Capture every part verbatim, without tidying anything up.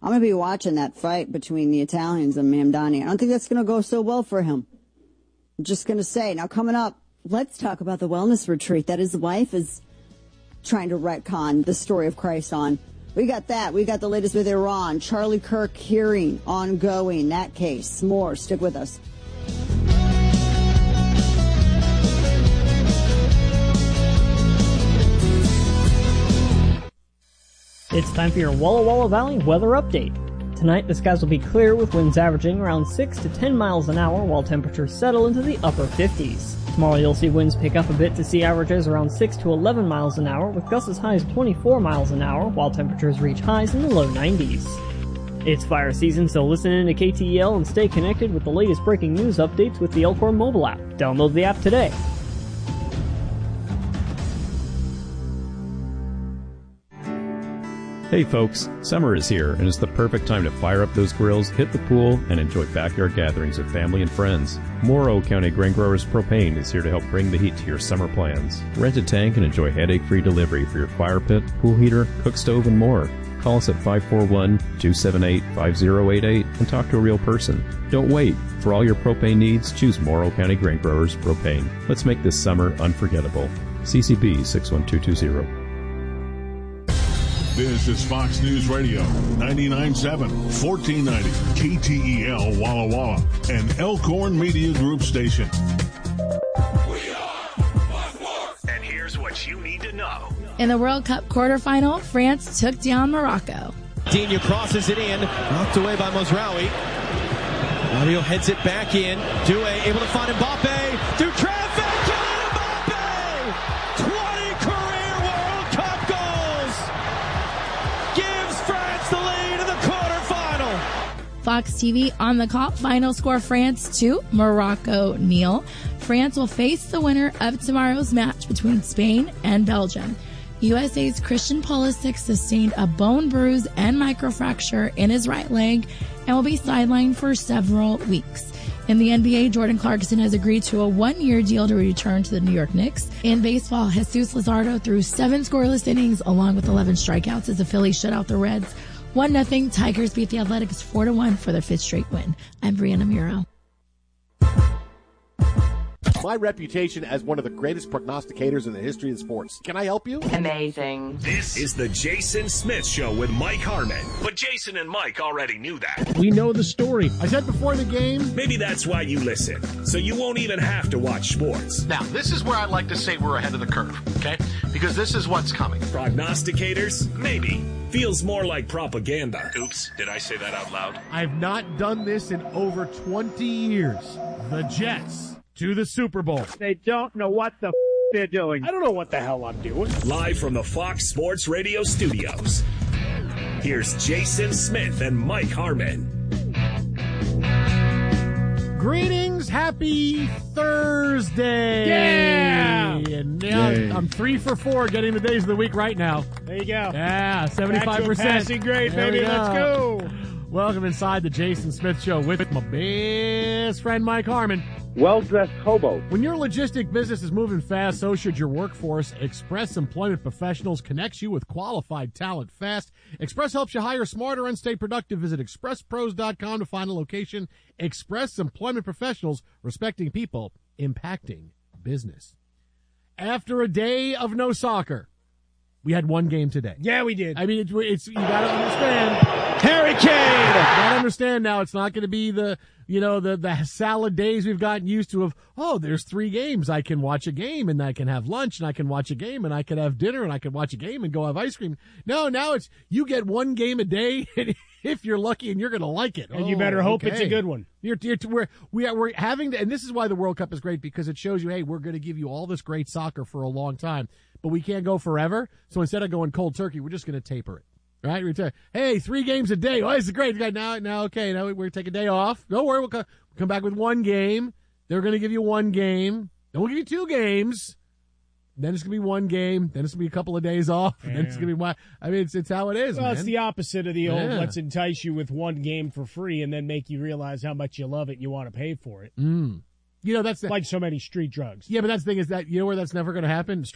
I'm going to be watching that fight between the Italians and Mamdani. I don't think that's going to go so well for him. I'm just going to say. Now, coming up, let's talk about the wellness retreat that his wife is trying to retcon the story of Christ on. We got that. We got the latest with Iran. Charlie Kirk hearing ongoing. That case. More. Stick with us. It's time for your Walla Walla Valley weather update. Tonight, the skies will be clear with winds averaging around six to ten miles an hour while temperatures settle into the upper fifties. Tomorrow, you'll see winds pick up a bit to see averages around six to eleven miles an hour with gusts as high as twenty-four miles an hour while temperatures reach highs in the low nineties. It's fire season, so listen in to K T E L and stay connected with the latest breaking news updates with the Elkhorn mobile app. Download the app today. Hey folks, summer is here and it's the perfect time to fire up those grills, hit the pool, and enjoy backyard gatherings with family and friends. Morrow County Grain Growers Propane is here to help bring the heat to your summer plans. Rent a tank and enjoy headache-free delivery for your fire pit, pool heater, cook stove, and more. Call us at five four one, two seven eight, five zero eight eight and talk to a real person. Don't wait. For all your propane needs, choose Morrow County Grain Growers Propane. Let's make this summer unforgettable. C C B six one two two zero. This is Fox News Radio, ninety-nine point seven, fourteen ninety, K T E L Walla Walla, an Elkhorn Media Group station. We are Black War. And here's what you need to know. In the World Cup quarterfinal, France took down Morocco. Digne crosses it in, knocked away by Mozraoui. Mario heads it back in. Doué able to find Mbappe. Through traffic, Kylian Mbappe! twenty career World Cup goals! Gives France the lead in the quarterfinal. Fox T V on the call. Final score France two, Morocco nil. France will face the winner of tomorrow's match between Spain and Belgium. U S A's Christian Pulisic sustained a bone bruise and microfracture in his right leg and will be sidelined for several weeks. In the N B A, Jordan Clarkson has agreed to a one-year deal to return to the New York Knicks. In baseball, Jesus Luzardo threw seven scoreless innings along with eleven strikeouts as the Phillies shut out the Reds. one nothing, Tigers beat the Athletics four to one for their fifth straight win. I'm Brianna Muro. My reputation as one of the greatest prognosticators in the history of sports. Can I help you? Amazing. This is the Jason Smith Show with Mike Harmon. But Jason and Mike already knew that. We know the story. I said before the game. Maybe that's why you listen. So you won't even have to watch sports. Now, this is where I like to say we're ahead of the curve, okay? Because this is what's coming. Prognosticators? Maybe. Feels more like propaganda. Oops, did I say that out loud? I've not done this in over twenty years. The Jets to the Super Bowl. They don't know what the f- they're doing. I don't know what the hell I'm doing. Live from the Fox Sports Radio studios, here's Jason Smith and Mike Harmon. Greetings, happy Thursday. Yeah! And now Yay. I'm three for four getting the days of the week right now. There you go. Yeah, seventy-five percent. Passing grade, there baby. Let's go. Welcome inside the Jason Smith Show with my best friend Mike Harmon. Well-dressed hobo. When your logistic business is moving fast, so should your workforce. Express Employment Professionals connects you with qualified talent fast. Express helps you hire smarter and stay productive. Visit express pros dot com to find a location. Express Employment Professionals, respecting people, impacting business. After a day of no soccer, we had one game today. Yeah, we did. I mean, it's, it's you got to understand. Harry Kane! You got to understand now, it's not going to be the, you know, the, the salad days we've gotten used to of, oh, there's three games. I can watch a game and I can have lunch and I can watch a game and I can have dinner and I can watch a game and go have ice cream. No, now it's, you get one game a day and if you're lucky and you're going to like it. And oh, you better hope okay. it's a good one. You're, you're, we're, we are, we're having to, and this is why the World Cup is great, because it shows you, hey, we're going to give you all this great soccer for a long time, but we can't go forever. So instead of going cold turkey, we're just going to taper it. Right? We're t- hey, three games a day. Oh, this is great. Now, now, okay, now we're going to take a day off. Don't worry, we'll co- come back with one game. They're going to give you one game. Then we'll give you two games. Then it's going to be one game. Then it's going to be a couple of days off. And yeah. then it's going to be one. I mean, it's it's how it is, well, man. It's the opposite of the old Yeah. let's entice you with one game for free and then make you realize how much you love it and you want to pay for it. Mm. You know, that's the, like so many street drugs. Yeah, but that's the thing is that, you know where that's never going to happen? Streaming.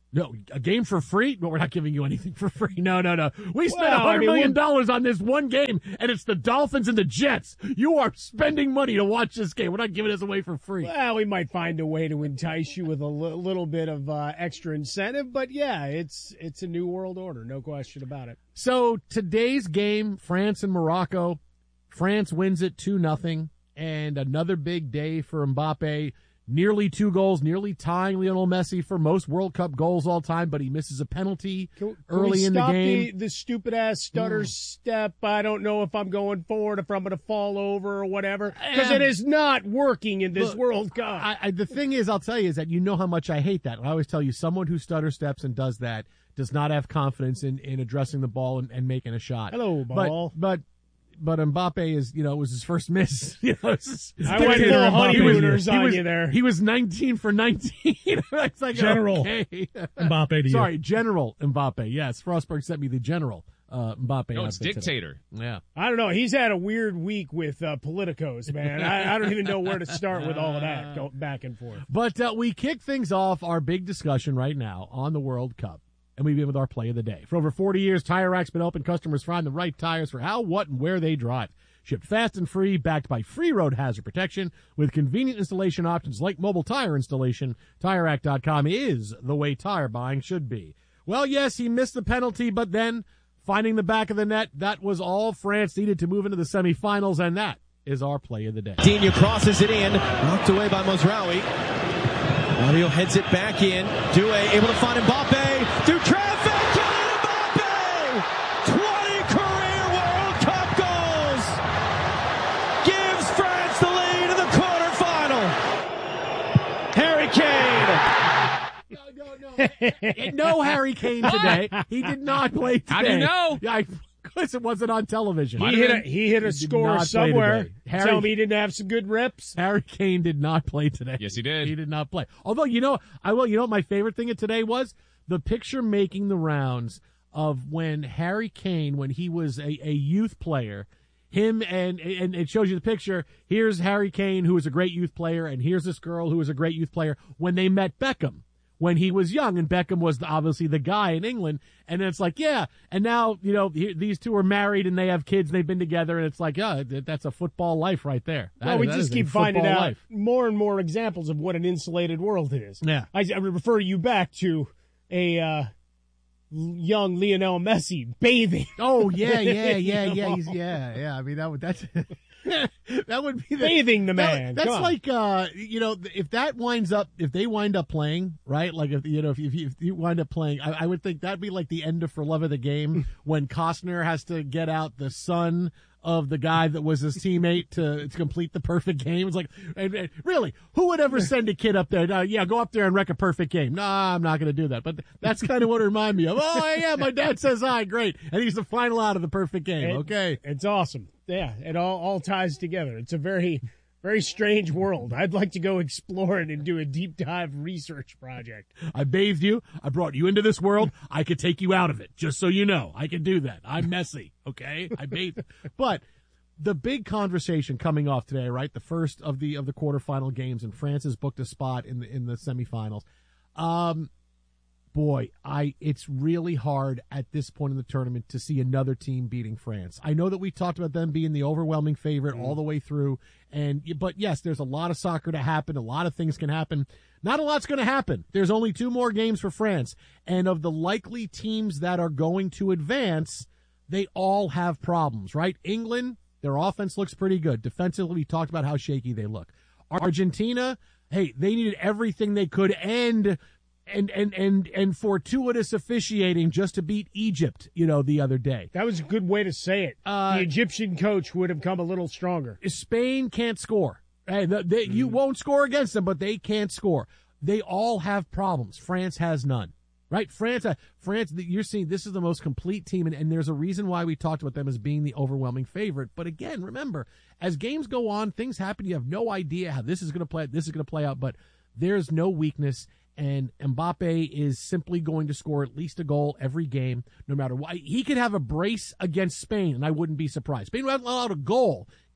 No, a game for free? But we're not giving you anything for free. No, no, no. We spent Well, one hundred I mean, million we're- dollars on this one game, and it's the Dolphins and the Jets. You are spending money to watch this game. We're not giving this away for free. Well, we might find a way to entice you with a li- little bit of uh, extra incentive, but yeah, it's it's a new world order, no question about it. So today's game, France and Morocco. France wins it two nothing, and another big day for Mbappe. Nearly two goals, nearly tying Lionel Messi for most World Cup goals all time, but he misses a penalty Can, can early we in the stop game. The, the stupid ass stutter Mm. step. I don't know if I'm going forward, if I'm going to fall over or whatever, because Um, it is not working in this look, World Cup. I, I, the thing is, I'll tell you, is that you know how much I hate that. I always tell you, someone who stutter steps and does that does not have confidence in, in addressing the ball and, and making a shot. Hello, ball. But, but, but Mbappe is, you know, it was his first miss. You know, it's just, I went full honeymooners he on was, you there. He was nineteen for nineteen. It's like, General okay. Mbappe to Sorry, you. General Mbappe. Yes, Frostberg sent me the General uh, Mbappe. No, it's outfit today. dictator. Yeah. I don't know. He's had a weird week with uh, politicos, man. I, I don't even know where to start with all of that, go back and forth. But uh, we kick things off our big discussion right now on the World Cup. And we begin with our play of the day. For over forty years, Tire Rack's been helping customers find the right tires for how, what, and where they drive. Shipped fast and free, backed by free road hazard protection, with convenient installation options like mobile tire installation. Tire Rack dot com is the way tire buying should be. Well, yes, he missed the penalty, but then finding the back of the net, that was all France needed to move into the semifinals, and that is our play of the day. Dina crosses it in, knocked away by Mozraoui. Mario heads it back in. Due able to find Mbappe through traffic. Kylian Mbappe! twenty career World Cup goals! Gives France the lead in the quarterfinal. Harry Kane. No, no, no. No Harry Kane today. He did not play today. How do you know? Yeah, because it wasn't on television. He hit a, he hit a He did score not play somewhere. today. Harry- Tell me he didn't have some good reps. Harry Kane did not play today. Yes, he did. He did not play. Although, you know, I will. You know what my favorite thing of today was? The picture making the rounds of when Harry Kane, when he was a, a youth player, him and and it shows you the picture. Here's Harry Kane, who was a great youth player, and here's this girl who was a great youth player when they met Beckham when he was young, and Beckham was the, obviously the guy in England. And then it's like, yeah, and now, you know, he, these two are married and they have kids and they've been together, and it's like, yeah, that, that's a football life right there. That Well, is- we that just is a keep finding football out life. more and more examples of what an insulated world it is. Yeah. I, I refer you back to a uh, young Lionel Messi bathing. Oh yeah, yeah, yeah, You yeah, know? he's, yeah, yeah. I mean that would that's that would be the, Bathing the that- man. that's Come on. like uh, you know, if that winds up, if they wind up playing, right? Like if you know, if you, if you wind up playing, I, I would think that'd be like the end of For Love of the Game when Costner has to get out the son of the guy that was his teammate to, to complete the perfect game. It's like, and, and really, who would ever send a kid up there? Uh, yeah, go up there and wreck a perfect game. Nah, I'm not going to do that. But that's kind of what it reminded me of. Oh, yeah, my dad says hi, great. And he's the final out of the perfect game. It- Okay. It's awesome. Yeah, it all, all ties together. It's a very, very strange world. I'd like to go explore it and do a deep dive research project. I bathed you. I brought you into this world. I could take you out of it, just so you know. I can do that. I'm messy, okay? I bathed. But the big conversation coming off today, right? The first of the of the quarterfinal games, and France has booked a spot in the in the semifinals. Um, boy, I it's really hard at this point in the tournament to see another team beating France. I know that we talked about them being the overwhelming favorite all the way through, and but yes, there's a lot of soccer to happen. A lot of things can happen. Not a lot's going to happen. There's only two more games for France, and of the likely teams that are going to advance, they all have problems, right? England, their offense looks pretty good. Defensively, we talked about how shaky they look. Argentina, hey, they needed everything they could and and and and and fortuitous officiating just to beat Egypt, you know, the other day. That was a good way to say it. Uh, the Egyptian coach would have come a little stronger. Spain can't score. Hey, the, they, Mm-hmm. you won't score against them, but they can't score. They all have problems. France has none. Right? France, uh, France, you're seeing this is the most complete team, and, and there's a reason why we talked about them as being the overwhelming favorite. But again, remember, as games go on, things happen. You have no idea how this is going to play. This is going to play out, but there's no weakness, and Mbappe is simply going to score at least a goal every game, no matter what. He could have a brace against Spain, and I wouldn't be surprised. Spain would have allowed a goal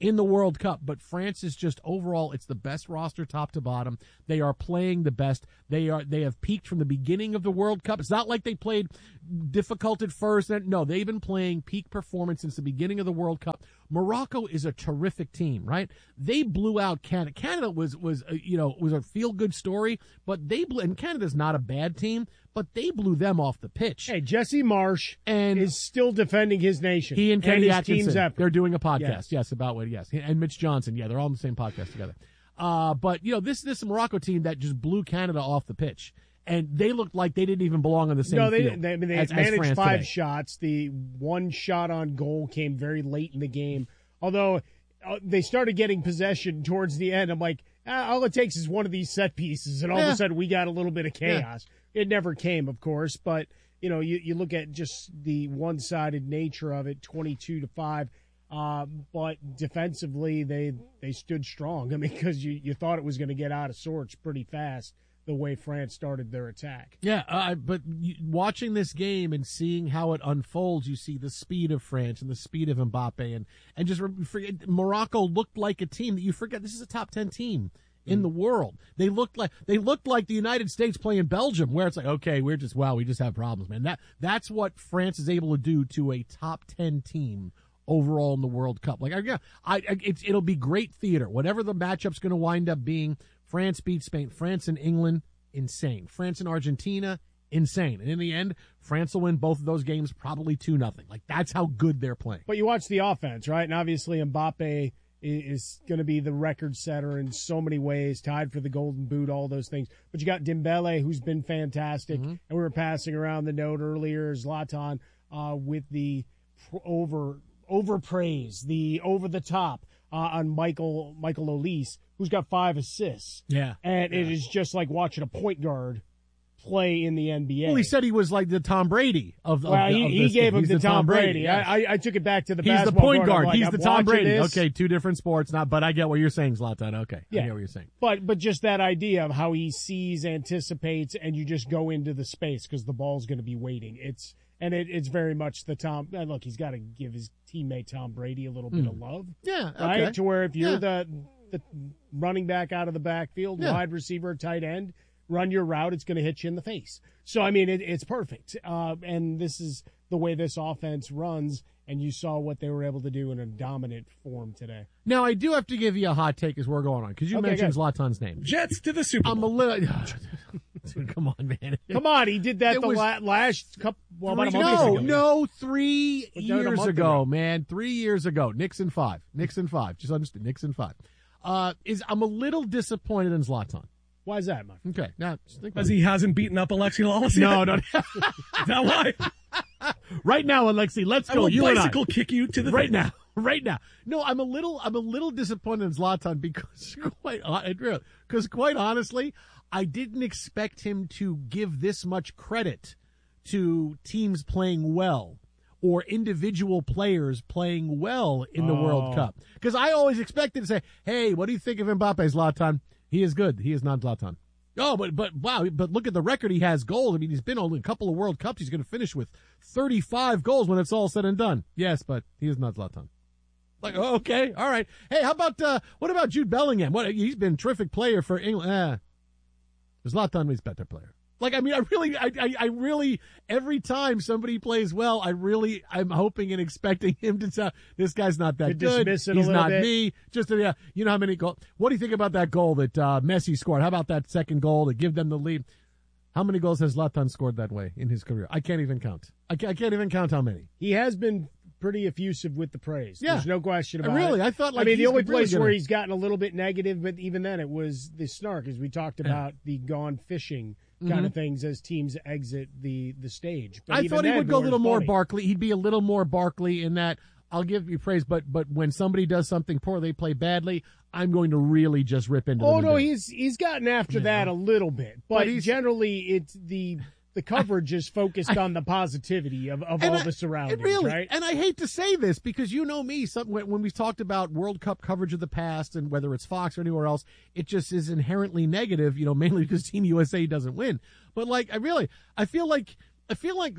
in the World Cup, but France is just overall, it's the best roster top to bottom. They are playing the best. They are they have peaked from the beginning of the World Cup. It's not like they played difficult at first. No, they've been playing peak performance since the beginning of the World Cup. Morocco is a terrific team, right? They blew out Canada. Canada was was a, you know was a feel good story, but they blew, and Canada's not a bad team, but they blew them off the pitch. Hey, Jesse Marsh and is still defending his nation. He and Kenny his Atkinson, team's effort. they're doing a podcast. Yes. yes, about what? Yes, and Mitch Johnson. Yeah, they're all on the same podcast together. Uh, but you know, this this Morocco team that just blew Canada off the pitch, and they looked like they didn't even belong on the same no, they field. didn't. They, I mean, they as, managed as five today. shots. The one shot on goal came very late in the game. Although uh, they started getting possession towards the end, I'm like, ah, all it takes is one of these set pieces, and all Yeah. of a sudden we got a little bit of Yeah. chaos. It never came, of course, but you know, you, you look at just the one-sided nature of it, twenty-two to five. Uh, but defensively, they they stood strong. I mean, because you, you thought it was going to get out of sorts pretty fast the way France started their attack. Yeah, uh, but you, watching this game and seeing how it unfolds, you see the speed of France and the speed of Mbappe, and and just forget Morocco looked like a team that you forget. This is a top ten team in the world. They looked like they looked like the United States playing Belgium, where it's like, okay, we're just wow, we just have problems, man. That that's what France is able to do to a top ten team overall in the World Cup. Like, I, I it's it'll be great theater. Whatever the matchup's going to wind up being, France beats Spain, France and England, insane. France and Argentina, insane. And in the end, France will win both of those games, probably two nothing. Like, that's how good they're playing. But you watch the offense, right? And obviously Mbappe is going to be the record setter in so many ways, tied for the Golden Boot, all those things. But you got Dembele, who's been fantastic. Mm-hmm. And we were passing around the note earlier, Zlatan, uh, with the over overpraise, the over the top uh, on Michael Michael Olise, who's got five assists. Yeah. And yeah. it is just like watching a point guard play in the N B A. Well, he said he was like the Tom Brady of, well, of, he, of he this gave game. him the, the Tom Brady. Brady. Yes. I, I took it back to the He's basketball the point guard. Like, He's I'm the Tom Brady. This. Okay, two different sports. Not, but I get what you're saying, Zlatan. Okay, yeah. I get what you're saying. But but just that idea of how he sees, anticipates, and you just go into the space because the ball's going to be waiting. It's and it, it's very much the Tom. Look, he's got to give his teammate Tom Brady a little bit mm. of love. Yeah, okay. Right. To where if you're yeah. the the running back out of the backfield, yeah. wide receiver, tight end, run your route, it's going to hit you in the face. So, I mean, it, it's perfect. Uh, and this is the way this offense runs, and you saw what they were able to do in a dominant form today. Now, I do have to give you a hot take as we're going on, because you okay, mentioned Zlatan's name. Jets to the Super Bowl. I'm a little... Dude, come on, man. Come on, he did that it the was, la- last couple, well, about a month no, ago. No, three years ago, ago, man. Three years ago. Nixon five. Nixon five. Just understand, Nixon five. Uh, is I'm a little disappointed in Zlatan. Why is that, Mark? Okay, now because he hasn't beaten up Alexi Lawless yet. No, no, is that why? Right now, Alexi, let's I go. will You bicycle and I. kick you to the right face. now, right now. No, I'm a little, I'm a little disappointed in Zlatan because quite, because quite honestly, I didn't expect him to give this much credit to teams playing well or individual players playing well in the oh. World Cup. Because I always expected to say, "Hey, what do you think of Mbappe, Zlatan? He is good. He is not Zlatan." Oh, but but wow! But look at the record he has goals. I mean, he's been on a couple of World Cups. He's going to finish with thirty-five goals when it's all said and done. Yes, but he is not Zlatan. Like, oh, okay, all right. Hey, how about uh, what about Jude Bellingham? What he's been a terrific player for England. Eh, Zlatan is better player. Like, I mean, I really, I, I, I really, every time somebody plays well, I really, I'm hoping and expecting him to tell, this guy's not that to good. Dismiss it He's a little not bit. me. Just, uh, you know how many goals. What do you think about that goal that uh, Messi scored? How about that second goal to give them the lead? How many goals has Zlatan scored that way in his career? I can't even count. I can't, I can't even count how many. He has been pretty effusive with the praise. Yeah. There's no question about really, it. Really, I thought like I mean, the only really place gonna... where he's gotten a little bit negative, but even then it was the snark, as we talked about the gone fishing kind mm-hmm. of things as teams exit the, the stage. But I thought he then, would go a little more funny. Barkley. He'd be a little more Barkley in that I'll give you praise, but but when somebody does something poor, they play badly, I'm going to really just rip into them. Oh, no, he's he's gotten after yeah. that a little bit. But, but generally, it's the... The coverage is focused on the positivity of, of all I, the surroundings, really, right? And I hate to say this because you know me, some, when, when we've talked about World Cup coverage of the past and whether it's Fox or anywhere else, it just is inherently negative, you know, mainly because Team U S A doesn't win. But like, I really, I feel like, I feel like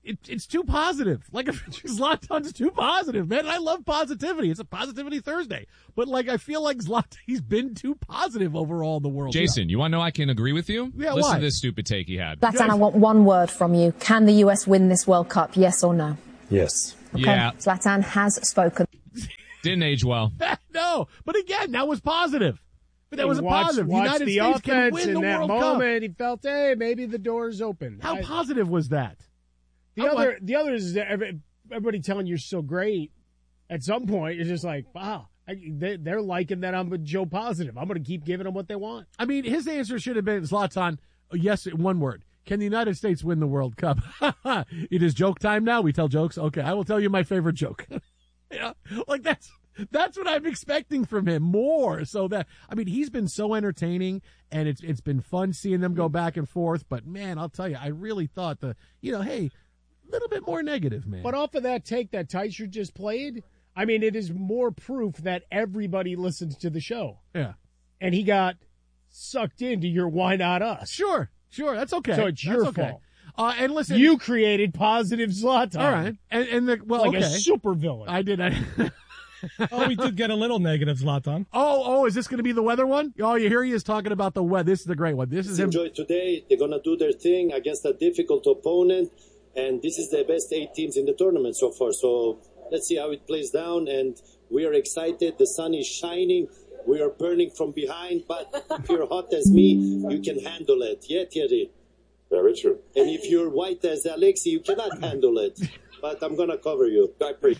it, it's too positive. Like, Zlatan's too positive, man. I love positivity. It's a Positivity Thursday. But, like, I feel like Zlatan, he's been too positive overall in the world. Jason, yeah. you want to know I can agree with you? Yeah, Listen why? to this stupid take he had. Zlatan, I want one word from you. Can the U S win this World Cup, yes or no? Yes. Okay. Yeah. Zlatan has spoken. Didn't age well. No, but again, that was positive. But that He was a watched, positive. watched United the States can offense win in the that World moment. Cup. He felt, hey, maybe the door's open. How I, positive was that? The How other, much- the other is that every- everybody telling you're so great. At some point, you're just like, wow, I, they, they're liking that I'm a Joe positive. I'm going to keep giving them what they want. I mean, his answer should have been, Zlatan, yes, one word. Can the United States win the World Cup? It is joke time now. We tell jokes. Okay, I will tell you my favorite joke. Yeah, like that's that's what I'm expecting from him more. So that I mean, he's been so entertaining, and it's it's been fun seeing them go back and forth. But man, I'll tell you, I really thought the you know, hey, a little bit more negative, man. But off of that take that Teicher just played, I mean, it is more proof that everybody listens to the show. Yeah, and he got sucked into your why not us. Sure, sure, that's okay. So it's That's your okay. fault. Uh, and listen, you created positive Zlatan. All right, and, and the well, like okay. a super villain. I did. I, oh, we did get a little negative, Zlatan. Oh, oh, is this going to be the weather one? Oh, you hear he is talking about the weather. This is the great one. This is him. Enjoy today. They're going to do their thing against a difficult opponent, and this is the best eight teams in the tournament so far. So let's see how it plays down, and we are excited. The sun is shining. We are burning from behind, but if you're hot as me, you can handle it. Yeah, Thierry? Very true. And if you're white as Alexi, you cannot handle it. But I'm going to cover you. I appreciate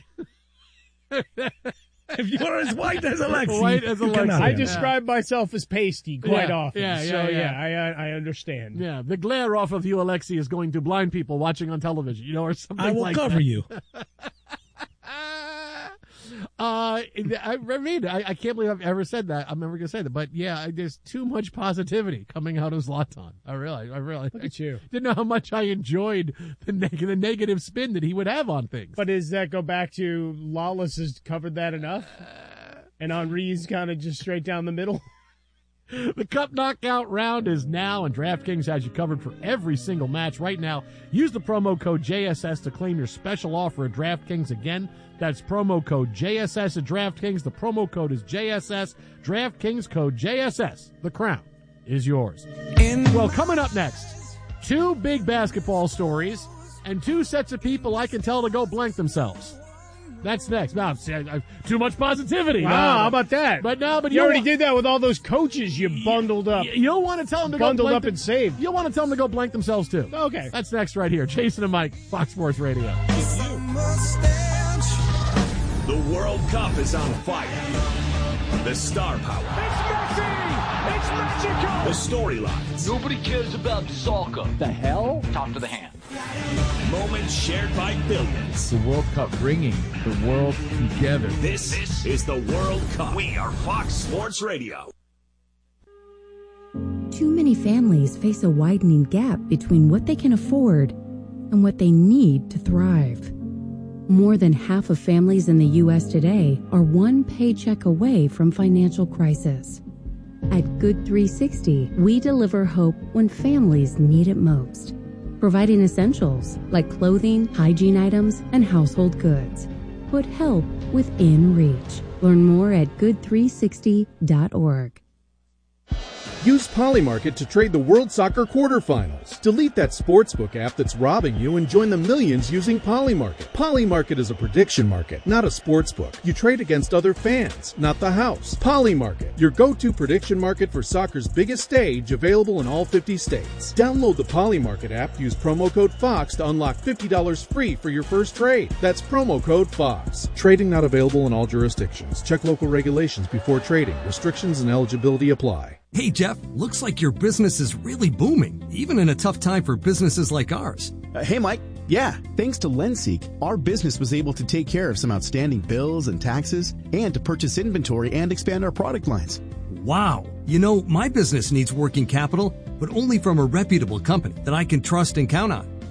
If you're as white as Alexi. White as you Alexi. cannot. I describe myself as pasty quite Yeah, often. yeah, yeah, so, yeah. I, I understand. Yeah, the glare off of you, Alexi, is going to blind people watching on television, you know, or something I will like cover that. you. Uh, I, I mean, I, I can't believe I've ever said that. I'm never going to say that. But, yeah, I, there's too much positivity coming out of Zlatan. I really, I really. Look at you. Didn't know how much I enjoyed the, neg- the negative spin that he would have on things. But does that go back to Lawless has covered that enough? And Henri's kind of just straight down the middle? The Cup Knockout round is now, and DraftKings has you covered for every single match right now. Use the promo code J S S to claim your special offer at DraftKings. Again, that's promo code J S S at DraftKings. The promo code is J S S. DraftKings code J S S. The crown is yours. Well, coming up next, two big basketball stories and two sets of people I can tell to go blank themselves. That's next. Now, see, I, I, too much positivity. Wow, No, how about that? But no, but you, you already wa- did that with all those coaches you bundled up. You, you don't want to tell them to Bundled go blank up them- and saved. You don't want to tell them to go blank themselves too. Okay. That's next right here. Jason and Mike, Fox Sports Radio. The World Cup is on fire. The star power. It's Messi! It's Mexico! The storylines. Nobody cares about soccer. The hell? Talk to the hand. Moments shared by billions. The World Cup bringing the world together. This, this is the World Cup. We are Fox Sports Radio. Too many families face a widening gap between what they can afford and what they need to thrive. More than half of families in the U S today are one paycheck away from financial crisis. At Good three sixty, we deliver hope when families need it most, providing essentials like clothing, hygiene items, and household goods. Put help within reach. Learn more at good three sixty dot org. Use Polymarket to trade the World Soccer quarterfinals. Delete that sportsbook app that's robbing you and join the millions using Polymarket. Polymarket is a prediction market, not a sportsbook. You trade against other fans, not the house. Polymarket, your go-to prediction market for soccer's biggest stage, available in all fifty states. Download the Polymarket app, use promo code FOX to unlock fifty dollars free for your first trade. That's promo code FOX. Trading not available in all jurisdictions. Check local regulations before trading. Restrictions and eligibility apply. Hey, Jeff, looks like your business is really booming, even in a tough time for businesses like ours. Uh, hey, Mike. Yeah, thanks to LendSeek, our business was able to take care of some outstanding bills and taxes and to purchase inventory and expand our product lines. Wow. You know, my business needs working capital, but only from a reputable company that I can trust and count on.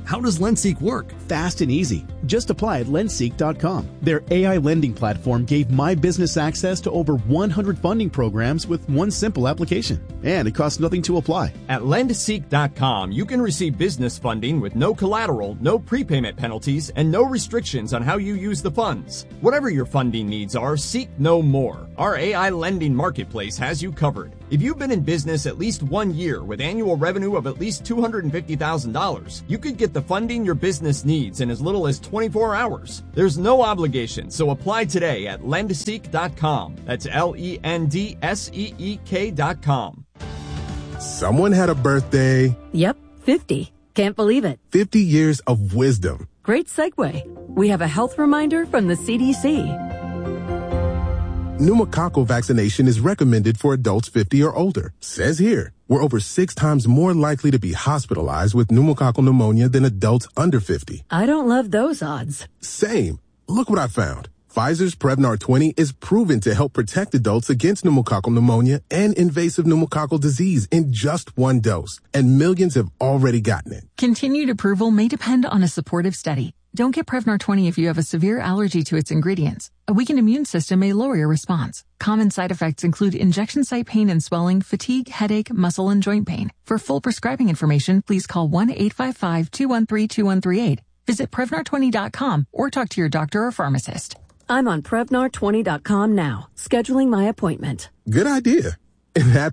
How does LendSeek work? Fast and easy. Just apply at lendseek dot com. Their A I lending platform gave my business access to over one hundred funding programs with one simple application. And it costs nothing to apply. At lendseek dot com, you can receive business funding with no collateral, no prepayment penalties, and no restrictions on how you use the funds. Whatever your funding needs are, seek no more. Our A I lending marketplace has you covered. If you've been in business at least one year with annual revenue of at least two hundred fifty thousand dollars, you could get the funding your business needs in as little as twenty-four hours. There's no obligation, so apply today at lendseek dot com. That's L E N D S E E K dot com. Someone had a birthday. Yep, fifty. Can't believe it. fifty years of wisdom. Great segue. We have a health reminder from the C D C. Pneumococcal vaccination is recommended for adults fifty or older. Says here, we're over six times more likely to be hospitalized with pneumococcal pneumonia than adults under fifty. I don't love those odds. Same. Look what I found. Pfizer's Prevnar twenty is proven to help protect adults against pneumococcal pneumonia and invasive pneumococcal disease in just one dose. And millions have already gotten it. Continued approval may depend on a supportive study. Don't get Prevnar twenty if you have a severe allergy to its ingredients. A weakened immune system may lower your response. Common side effects include injection site pain and swelling, fatigue, headache, muscle, and joint pain. For full prescribing information, please call one eight five five, two one three, two one three eight. Visit Prevnar twenty dot com or talk to your doctor or pharmacist. I'm on Prevnar twenty dot com now, scheduling my appointment. Good idea. And that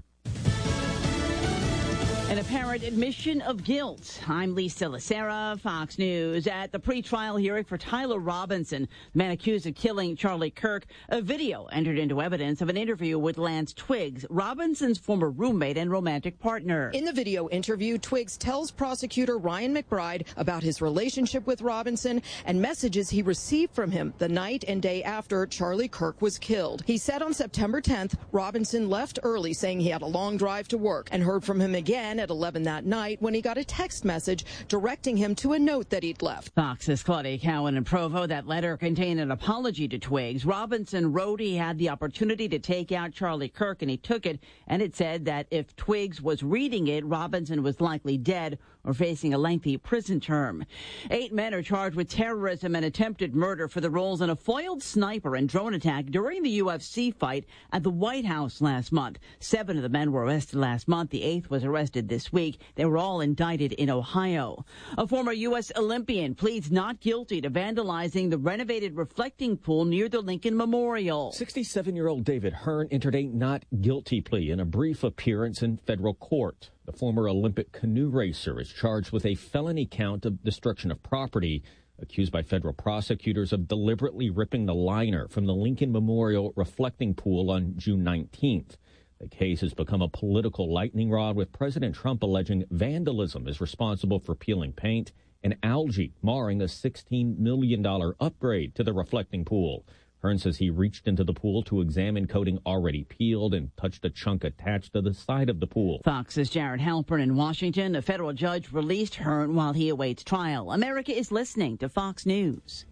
An apparent admission of guilt. I'm Lisa Lacera, Fox News. At the pretrial hearing for Tyler Robinson, the man accused of killing Charlie Kirk, a video entered into evidence of an interview with Lance Twiggs, Robinson's former roommate and romantic partner. In the video interview, Twiggs tells prosecutor Ryan McBride about his relationship with Robinson and messages he received from him the night and day after Charlie Kirk was killed. He said on September tenth, Robinson left early saying he had a long drive to work and heard from him again at eleven that night when he got a text message directing him to a note that he'd left. Fox's Claudia Cowan in Provo. That letter contained an apology to Twiggs. Robinson wrote he had the opportunity to take out Charlie Kirk, and he took it, and it said that if Twiggs was reading it, Robinson was likely dead or facing a lengthy prison term. Eight men are charged with terrorism and attempted murder for the roles in a foiled sniper and drone attack during the U F C fight at the White House last month. Seven of the men were arrested last month. The eighth was arrested this week. They were all indicted in Ohio. A former U S Olympian pleads not guilty to vandalizing the renovated reflecting pool near the Lincoln Memorial. sixty-seven-year-old David Hearn entered a not guilty plea in a brief appearance in federal court. The former Olympic canoe racer is charged with a felony count of destruction of property, accused by federal prosecutors of deliberately ripping the liner from the Lincoln Memorial reflecting pool on June nineteenth. The case has become a political lightning rod, with President Trump alleging vandalism is responsible for peeling paint and algae marring a sixteen million dollars upgrade to the reflecting pool. Hearn says he reached into the pool to examine coating already peeled and touched a chunk attached to the side of the pool. Fox's Jared Halpern in Washington. A federal judge released Hearn while he awaits trial. America is listening to Fox News.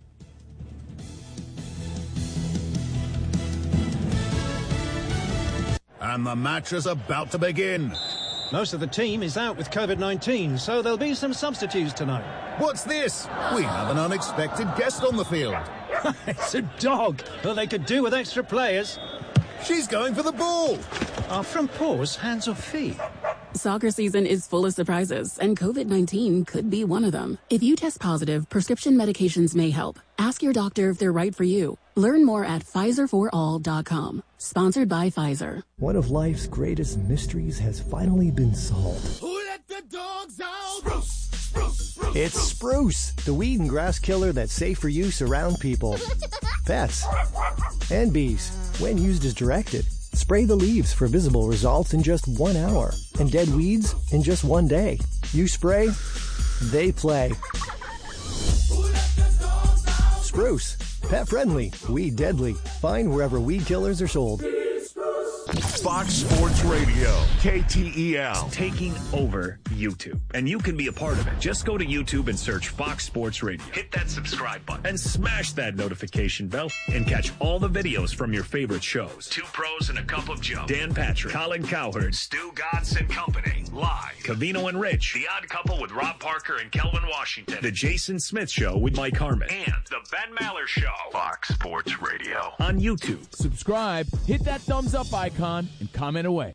And the match is about to begin. Most of the team is out with COVID nineteen, so there'll be some substitutes tonight. What's this? We have an unexpected guest on the field. It's a dog. Well, they could do with extra players. She's going for the ball. Are front paws hands or feet? Soccer season is full of surprises, and COVID nineteen could be one of them. If you test positive, prescription medications may help. Ask your doctor if they're right for you. Learn more at Pfizer for all dot com. Sponsored by Pfizer. One of life's greatest mysteries has finally been solved. Who let the dogs out? Spruce, spruce, spruce, it's Spruce, the weed and grass killer that's safe for use around people, pets, and bees when used as directed. Spray the leaves for visible results in just one hour, and dead weeds in just one day. You spray, they play. Spruce, pet friendly, weed deadly. Find wherever weed killers are sold. Fox Sports Radio, K T E L, taking over YouTube. And you can be a part of it. Just go to YouTube and search Fox Sports Radio. Hit that subscribe button and smash that notification bell and catch all the videos from your favorite shows. Two Pros and a Cup of Joe. Dan Patrick, Colin Cowherd, Stu Gatz and Company. Live. Covino and Rich. The Odd Couple with Rob Parker and Kelvin Washington. The Jason Smith Show with Mike Harmon. And The Ben Maller Show. Fox Sports Radio. On YouTube. Subscribe, hit that thumbs up icon, and comment away.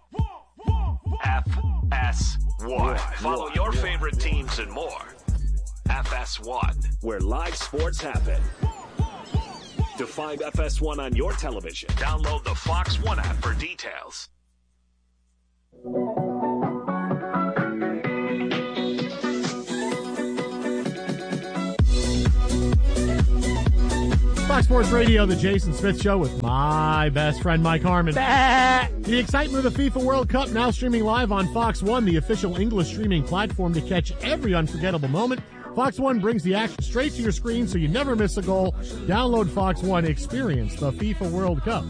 F S one. Follow your favorite teams and more. F S one, where live sports happen. To find F S one on your television, download the Fox One app for details. Fox Sports Radio, the Jason Smith Show with my best friend Mike Harmon. Bah! The excitement of the FIFA World Cup now streaming live on Fox One, the official English streaming platform to catch every unforgettable moment. Fox One brings the action straight to your screen so you never miss a goal. Download Fox One, experience the FIFA World Cup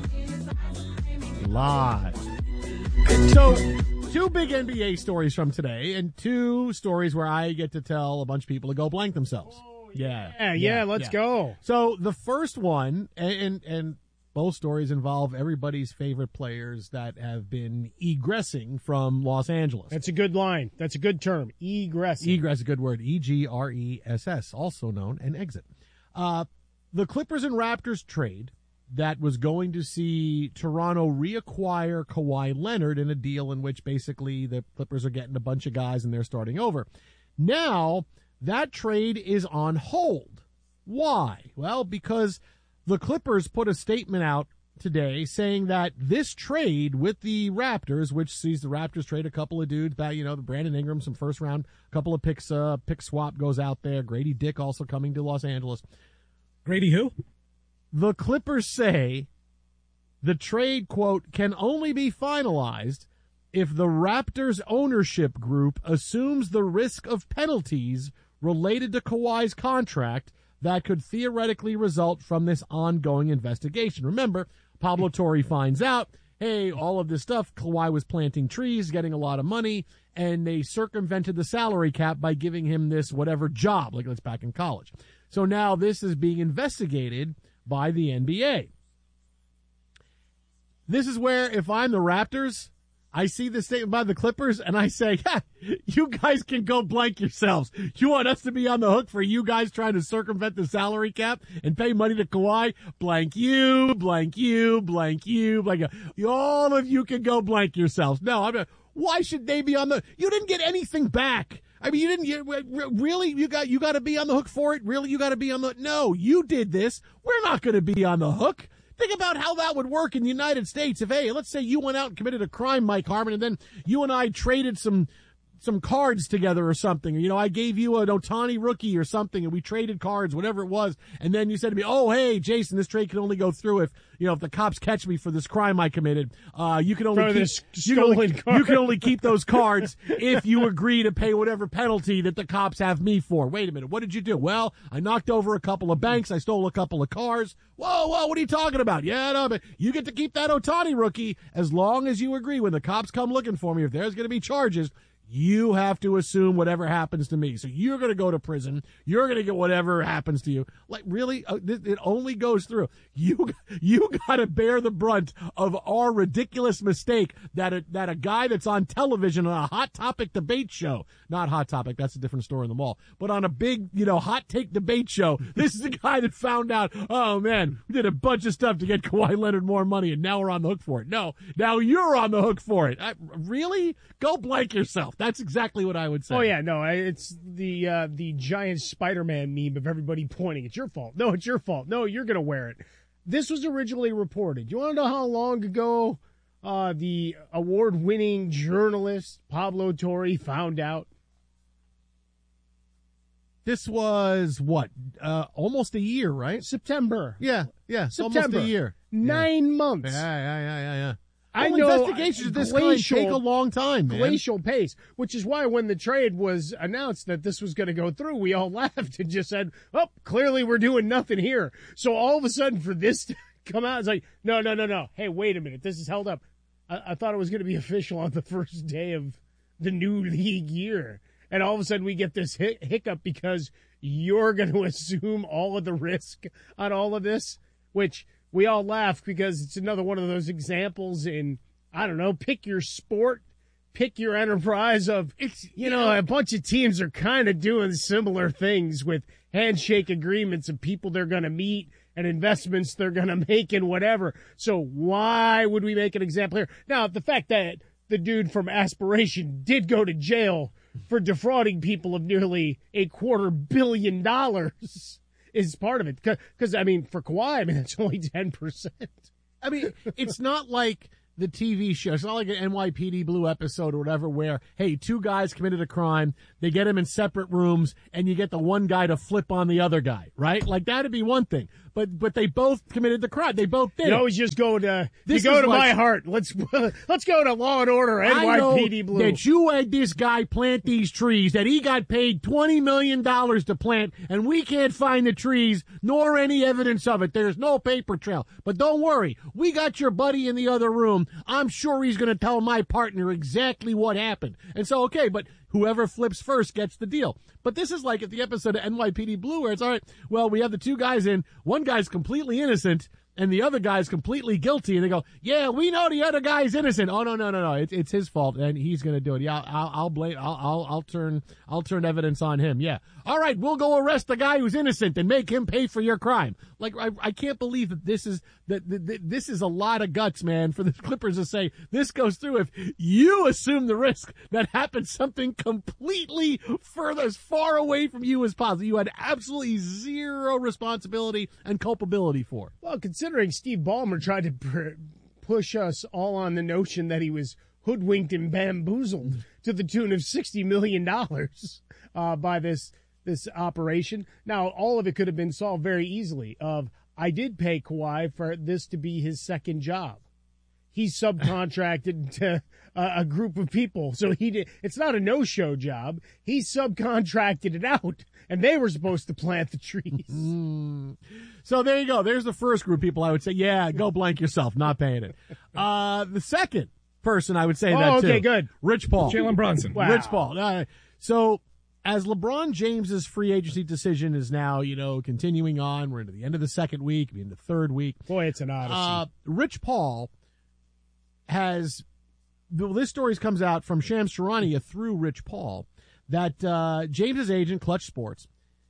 live. So, two big N B A stories from today and two stories where I get to tell a bunch of people to go blank themselves. Yeah, yeah, yeah, let's yeah. go. So the first one, and, and and both stories involve everybody's favorite players that have been egressing from Los Angeles. That's a good line. That's a good term. Egress. Egress is a good word. E G R E S S, also known an exit. Uh, the Clippers and Raptors trade that was going to see Toronto reacquire Kawhi Leonard in a deal in which basically the Clippers are getting a bunch of guys and they're starting over. Now, that trade is on hold. Why? Well, because the Clippers put a statement out today saying that this trade with the Raptors, which sees the Raptors trade a couple of dudes back, you know, the Brandon Ingram, some first round, a couple of picks, uh, pick swap goes out there. Grady Dick also coming to Los Angeles. Grady who? The Clippers say the trade, quote, can only be finalized if the Raptors ownership group assumes the risk of penalties related to Kawhi's contract that could theoretically result from this ongoing investigation. Remember, Pablo Torre finds out, hey, all of this stuff, Kawhi was planting trees, getting a lot of money, and they circumvented the salary cap by giving him this whatever job, like that's back in college. So now this is being investigated by the N B A. This is where, if I'm the Raptors, I see this statement by the Clippers, and I say, yeah, you guys can go blank yourselves. You want us to be on the hook for you guys trying to circumvent the salary cap and pay money to Kawhi? Blank you, blank you, blank you, blank you. All of you can go blank yourselves. No, I'm not. Why should they be on the – you didn't get anything back. I mean, you didn't you, – really? You got you got to be on the hook for it? Really? You got to be on the – no, you did this. We're not going to be on the hook. Think about how that would work in the United States if, hey, let's say you went out and committed a crime, Mike Harmon, and then you and I traded some some cards together or something. You know, I gave you an Ohtani rookie or something, and we traded cards, whatever it was, and then you said to me, oh, hey, Jason, this trade can only go through if, you know, if the cops catch me for this crime I committed. Uh, you can only for keep, this you, can only, card. you can only keep those cards if you agree to pay whatever penalty that the cops have me for. Wait a minute, what did you do? Well, I knocked over a couple of banks, I stole a couple of cars. Whoa, whoa, what are you talking about? Yeah, no, but you get to keep that Ohtani rookie as long as you agree when the cops come looking for me. If there's going to be charges, you have to assume whatever happens to me. So you're going to go to prison. You're going to get whatever happens to you. Like, really? It only goes through. You you got to bear the brunt of our ridiculous mistake that a, that a guy that's on television on a Hot Topic debate show, not Hot Topic, that's a different store in the mall, but on a big, you know, hot take debate show, this is the guy that found out, oh, man, we did a bunch of stuff to get Kawhi Leonard more money, and now we're on the hook for it. No, now you're on the hook for it. I, really? Go blank yourself. That's exactly what I would say. Oh, yeah, no, it's the uh, the giant Spider-Man meme of everybody pointing. It's your fault. No, it's your fault. No, you're going to wear it. This was originally reported. You want to know how long ago uh, the award-winning journalist Pablo Torre found out? This was, what, uh, almost a year, right? September. Yeah, yeah, September. Almost a year. Nine yeah. months. Yeah, yeah, yeah, yeah, yeah. I well, know investigations of this glacial, kind take a long time, man. Glacial pace, which is why when the trade was announced that this was going to go through, we all laughed and just said, oh, clearly we're doing nothing here. So all of a sudden for this to come out. It's like, no, no, no, no. Hey, wait a minute. This is held up. I, I thought it was going to be official on the first day of the new league year. And all of a sudden we get this hic- hiccup because you're going to assume all of the risk on all of this, which we all laugh because it's another one of those examples in, I don't know, pick your sport, pick your enterprise of, it's, you know, a bunch of teams are kind of doing similar things with handshake agreements of people they're going to meet and investments they're going to make and whatever. So why would we make an example here? Now, the fact that the dude from Aspiration did go to jail for defrauding people of nearly a quarter billion dollars is part of it. Because, I mean, for Kawhi, I mean, it's only ten percent. I mean, it's not like the T V show. It's not like an N Y P D Blue episode or whatever where, hey, two guys committed a crime, they get them in separate rooms, and you get the one guy to flip on the other guy, right? Like, that'd be one thing. But but they both committed the crime. They both did. You always just go to This you go is to like- my heart. Let's let's go to Law and Order N Y P D I know Blue. that you had this guy plant these trees that he got paid twenty million dollars to plant, and we can't find the trees nor any evidence of it. There's no paper trail. But don't worry, we got your buddy in the other room. I'm sure he's going to tell my partner exactly what happened. And so, okay, but whoever flips first gets the deal. But this is like at the episode of N Y P D Blue where it's, all right, well, we have the two guys in. One guy's completely innocent, and the other guy's completely guilty. And they go, yeah, we know the other guy's innocent. Oh, no, no, no, no. It's, it's his fault, and he's going to do it. Yeah, I'll, I'll blame, I'll, I'll, I'll turn, I'll turn evidence on him. Yeah. All right, we'll go arrest the guy who's innocent and make him pay for your crime. Like, I, I can't believe that this is, that, that, that this is a lot of guts, man, for the Clippers to say this goes through if you assume the risk that happens something completely further, as far away from you as possible. You had absolutely zero responsibility and culpability for. Well, considering Steve Ballmer tried to pr- push us all on the notion that he was hoodwinked and bamboozled to the tune of sixty million dollars uh, by this this operation. Now, all of it could have been solved very easily. Of I did pay Kawhi for this to be his second job. He subcontracted to uh, a group of people, so he did. It's not a no-show job. He subcontracted it out, and they were supposed to plant the trees. Mm. So there you go. There's the first group of people I would say, yeah, go blank yourself, not paying it. Uh, the second person I would say Oh, that too. okay, good. Rich Paul. Jalen Brunson. Wow. Rich Paul. Uh, so as LeBron James's free agency decision is now, you know, continuing on, we're into the end of the second week, we're in the third week. Boy, it's an odyssey. Uh, Rich Paul has, well, this story comes out from Shams Charania through Rich Paul, that uh, James's agent, Clutch Sports,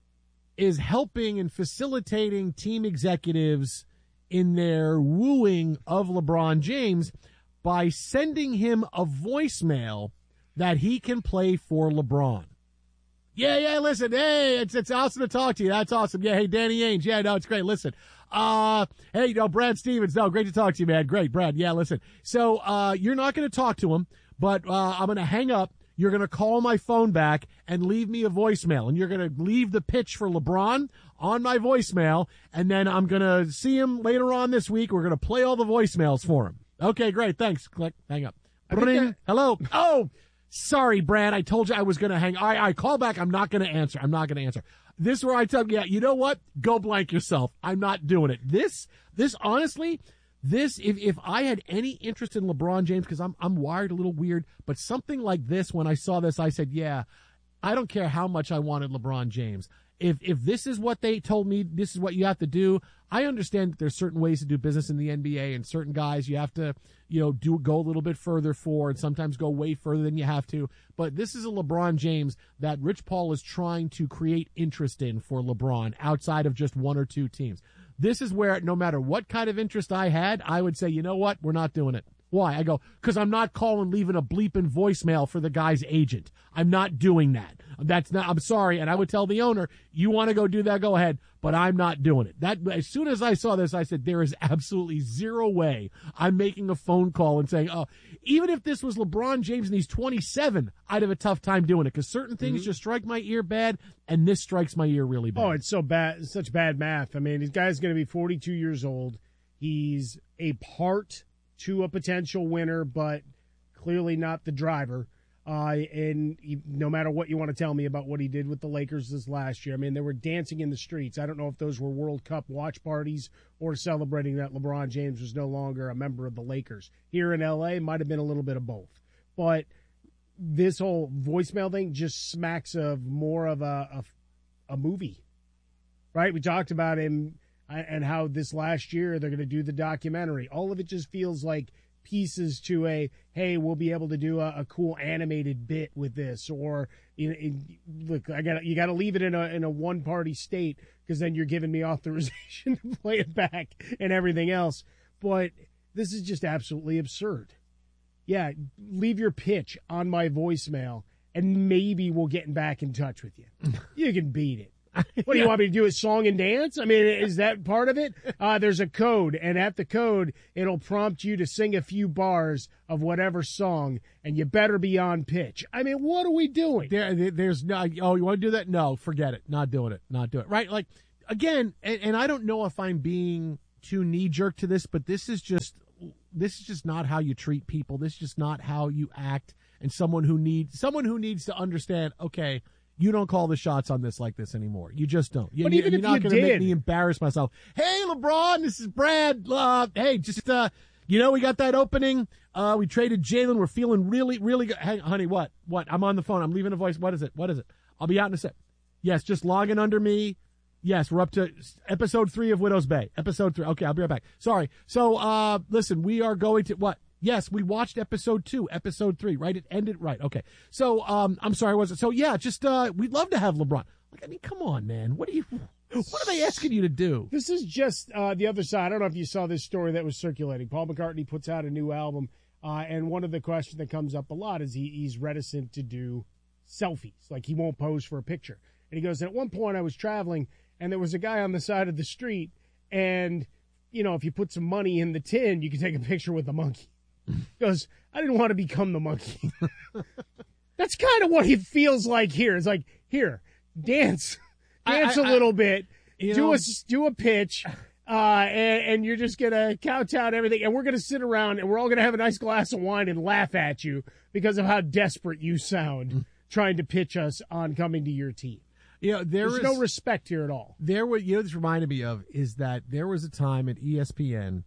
is helping and facilitating team executives in their wooing of LeBron James by sending him a voicemail that he can play for LeBron. Yeah, yeah, listen, hey, it's it's awesome to talk to you. That's awesome. Yeah, hey, Danny Ainge. Yeah, no, it's great. Listen, uh, hey, no, Brad Stevens. No, great to talk to you, man. Great, Brad. Yeah, listen. So, uh, you're not going to talk to him, but, uh, I'm going to hang up. You're going to call my phone back and leave me a voicemail, and you're going to leave the pitch for LeBron on my voicemail, and then I'm going to see him later on this week. We're going to play all the voicemails for him. Okay, great. Thanks. Click. Hang up. Ring. Hello. Oh, sorry, Brad. I told you I was going to hang. I, I call back. I'm not going to answer. I'm not going to answer. This is where I tell you, yeah, you know what? Go blank yourself. I'm not doing it. This, this honestly, this, if, if I had any interest in LeBron James, because I'm, I'm wired a little weird, but something like this, when I saw this, I said, yeah, I don't care how much I wanted LeBron James. If, if this is what they told me, this is what you have to do. I understand that there's certain ways to do business in the N B A, and certain guys you have to, you know, do go a little bit further for, and sometimes go way further than you have to. But this is a LeBron James that Rich Paul is trying to create interest in for LeBron outside of just one or two teams. This is where no matter what kind of interest I had, I would say, you know what, we're not doing it. Why? I go, because I'm not calling, leaving a bleeping voicemail for the guy's agent. I'm not doing that. That's not, I'm sorry. And I would tell the owner, you want to go do that, go ahead, but I'm not doing it. That, as soon as I saw this, I said, there is absolutely zero way I'm making a phone call and saying, oh, even if this was LeBron James and he's twenty-seven, I'd have a tough time doing it because certain things mm-hmm. just strike my ear bad, and this strikes my ear really bad. Oh, it's so bad. It's such bad math. I mean, this guy's going to be forty-two years old. He's a part to a potential winner, but clearly not the driver. Uh, and he, no matter what you want to tell me about what he did with the Lakers this last year, I mean, they were dancing in the streets. I don't know if those were World Cup watch parties or celebrating that LeBron James was no longer a member of the Lakers. Here in L A, might have been a little bit of both. But this whole voicemail thing just smacks of more of a, a, a movie, right? We talked about him and how this last year they're going to do the documentary. All of it just feels like pieces to a, hey, we'll be able to do a, a cool animated bit with this, or in, in, look, I got you got to leave it in a in a one party state because then you're giving me authorization to play it back and everything else. But this is just absolutely absurd. Yeah, leave your pitch on my voicemail, and maybe we'll get back in touch with you. You can beat it. What do you want me to do? A song and dance? I mean, is that part of it? Uh, there's a code, and at the code, it'll prompt you to sing a few bars of whatever song, and you better be on pitch. I mean, what are we doing? There, there's no. Oh, you want to do that? No, forget it. Not doing it. Not doing it. Right? Like again, and, and I don't know if I'm being too knee jerk to this, but this is just this is just not how you treat people. This is just not how you act. And someone who needs someone who needs to understand. Okay. You don't call the shots on this like this anymore. You just don't. You, but even you're if not you going to did. make me embarrass myself. Hey, LeBron, this is Brad. Uh, hey, just, uh, you know, we got that opening. Uh, we traded Jalen. We're feeling really, really good. Hey, honey, what? What? I'm on the phone. I'm leaving a voice. What is it? What is it? I'll be out in a sec. Yes, just logging under me. Yes, we're up to episode three of Widow's Bay. Episode three. Okay, I'll be right back. Sorry. So, uh, listen, we are going to, what? Yes, we watched episode two, episode three, right? It ended right. Okay. So, um, I'm sorry, was it? So, yeah, just, uh, we'd love to have LeBron. Like, I mean, come on, man. What are you, what are they asking you to do? This is just, uh, the other side. I don't know if you saw this story that was circulating. Paul McCartney puts out a new album, uh, and one of the questions that comes up a lot is he, he's reticent to do selfies. Like, he won't pose for a picture. And he goes, at one point I was traveling, and there was a guy on the side of the street, and, you know, if you put some money in the tin, you can take a picture with the monkey. Goes, I didn't want to become the monkey. That's kind of what it feels like here. It's like, here, dance, dance I, I, a little I, bit, do know, a do a pitch, uh, and, and you're just gonna kowtow to everything, and we're gonna sit around and we're all gonna have a nice glass of wine and laugh at you because of how desperate you sound trying to pitch us on coming to your team. You know, there There's is no respect here at all. There were, you know, this reminded me of is that there was a time at E S P N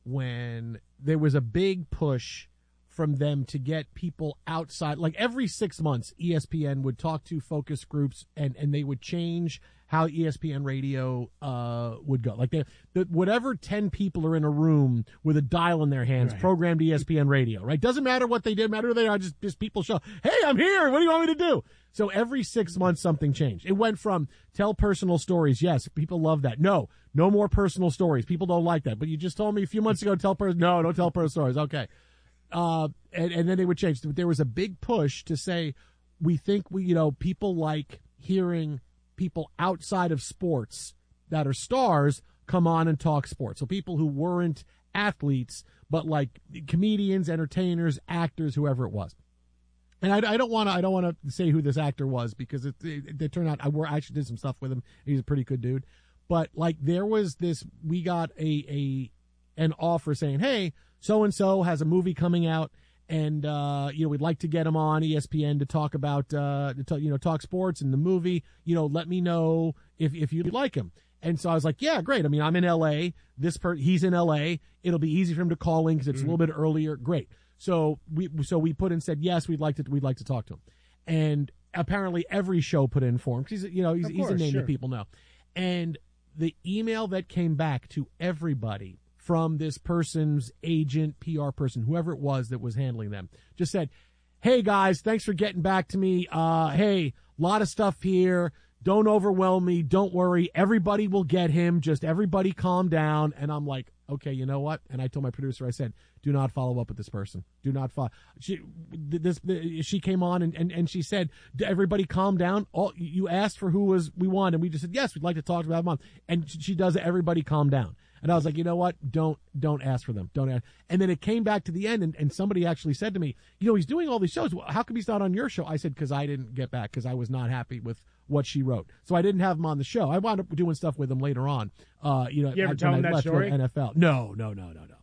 when there was a big push from them to get people outside. Like every six months, E S P N would talk to focus groups and, and they would change how E S P N radio uh, would go. Like they, the, whatever ten people are in a room with a dial in their hands, right. Programmed E S P N radio, right? Doesn't matter what they did, matter who they are, just, just people show, hey, I'm here. What do you want me to do? So every six months, something changed. It went from tell personal stories. Yes, people love that. No, no more personal stories. People don't like that. But you just told me a few months ago, tell person. No, don't tell personal stories. Okay. Uh, and, and then they would change. There was a big push to say, we think we, you know, people like hearing people outside of sports that are stars come on and talk sports. So people who weren't athletes, but like comedians, entertainers, actors, whoever it was. And I, I don't want to. I don't want to say who this actor was because it, it, it turned out I, I actually did some stuff with him. He's a pretty good dude. But like there was this, we got a a an offer saying, hey, so and so has a movie coming out, and uh, you know we'd like to get him on E S P N to talk about uh, to talk, you know talk sports and the movie. You know, let me know if if you like him. And so I was like, yeah, great. I mean, I'm in L A. This per he's in L A. It'll be easy for him to call in because it's mm-hmm. a little bit earlier. Great. So we so we put in said yes, we'd like to we'd like to talk to him, and apparently every show put in for him because he's you know he's, course, he's a name sure. that people know, and the email that came back to everybody from this person's agent, P R person, whoever it was that was handling them, just said, hey guys, thanks for getting back to me. Uh, hey, a lot of stuff here. Don't overwhelm me. Don't worry. Everybody will get him. Just everybody calm down. And I'm like, okay, you know what? And I told my producer, I said, do not follow up with this person. Do not follow. She, this, she came on and, and, and she said, everybody calm down. All, you asked for who was we want. And we just said, yes, we'd like to talk about him. And she does it. Everybody calm down. And I was like, you know what? Don't, don't ask for them. Don't ask. And then it came back to the end and, and somebody actually said to me, you know, he's doing all these shows. How come he's not on your show? I said, cause I didn't get back cause I was not happy with what she wrote. So I didn't have him on the show. I wound up doing stuff with him later on. Uh, you know, you ever tell him that left story? N F L. No, no, no, no, no.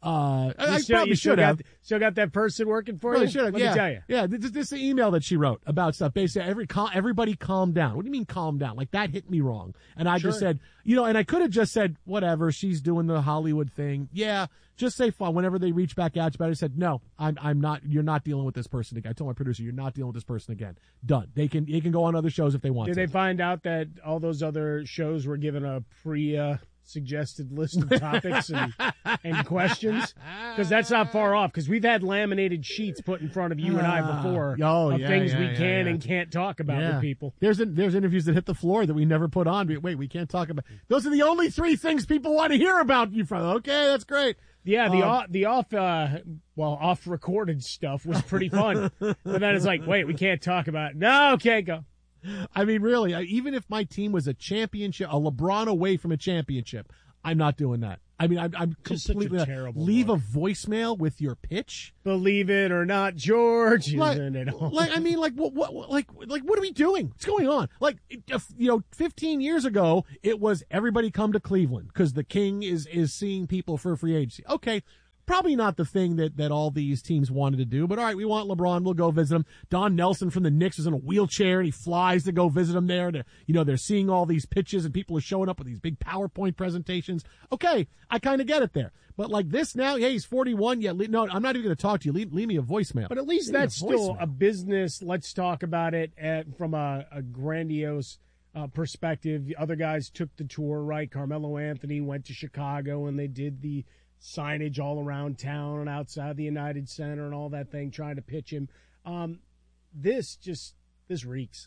Uh, I, You I still, probably you still should have. Got, still got that person working for Probably you? should have. Let yeah. me tell you. Yeah, this, this is the email that she wrote about stuff. Basically, every cal- everybody calm down. What do you mean calm down? Like, that hit me wrong. And I just Sure. said, you know, and I could have just said, whatever, she's doing the Hollywood thing. Yeah, just say fine. Whenever they reach back out to you, I said, no, I'm I'm not, you're not dealing with this person again. I told my producer, you're not dealing with this person again. Done. They can, they can go on other shows if they want Did to. they find out that all those other shows were given a pre uh, suggested list of topics and, and questions? Because that's not far off, because we've had laminated sheets put in front of you and I before Oh, of yeah, things yeah, we yeah, can yeah. and can't talk about Yeah. with people. There's there's interviews that hit the floor that we never put on. We- Wait, we can't talk about. Those are the only three things people want to hear about you from. Okay, that's great. Yeah, the Um, off, the off, uh, well, off recorded stuff was pretty fun. But then it's like, wait, we can't talk about it. No, okay, go. I mean, really, I, even if my team was a championship, a LeBron away from a championship, I'm not doing that. I mean, I'm, I'm Just such a completely terrible leave a voicemail with your pitch. Believe it or not, George, Like, isn't it all? like I mean, like what, what, what- like, like what are we doing? What's going on? Like, if, you know, fifteen years ago, it was everybody come to Cleveland because the king is is seeing people for free agency. Okay. Probably not the thing that, that all these teams wanted to do, but all right, we want LeBron. We'll go visit him. Don Nelson from the Knicks is in a wheelchair and he flies to go visit him there. To, you know, they're seeing all these pitches and people are showing up with these big PowerPoint presentations. Okay, I kind of get it there. But like this now, yeah, he's forty-one. Yeah, le- no, I'm not even going to talk to you. Leave, leave me a voicemail. But at least Leave me that's a still voicemail. a business. Let's talk about it at, from a, a grandiose uh, perspective. The other guys took the tour, right? Carmelo Anthony went to Chicago and they did the signage all around town and outside the United Center and all that thing, trying to pitch him. Um, this just, this reeks.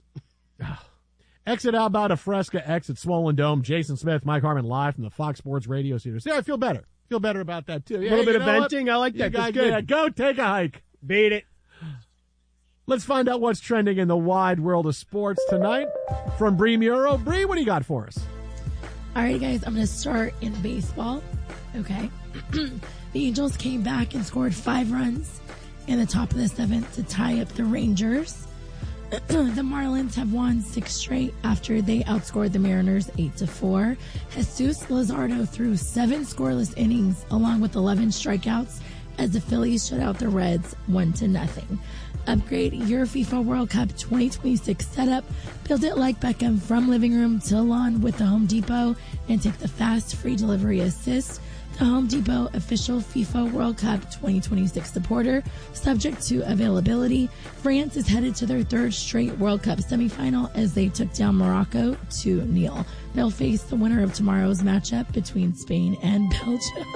Exit Alberta Fresca, exit Swollen Dome. Jason Smith, Mike Harmon, live from the Fox Sports Radio studios. Yeah, I feel better. Feel better about that, too. A Yeah, little bit you of know what? venting. I like You that. guys That's good. get it. Go take a hike. Beat it. Let's find out what's trending in the wide world of sports tonight from Bree Muro. Bree, what do you got for us? All right, guys, I'm going to start in baseball. Okay. The Angels came back and scored five runs in the top of the seventh to tie up the Rangers. The Marlins have won six straight after they outscored the Mariners eight to four. Jesus Luzardo threw seven scoreless innings along with eleven strikeouts as the Phillies shut out the Reds one to nothing. Upgrade your FIFA World Cup twenty twenty-six setup. Build it like Beckham from living room to lawn with the Home Depot and take the fast free delivery assist. The Home Depot official FIFA World Cup twenty twenty-six supporter, subject to availability. France is headed to their third straight World Cup semifinal as they took down Morocco two nil. They'll face the winner of tomorrow's matchup between Spain and Belgium.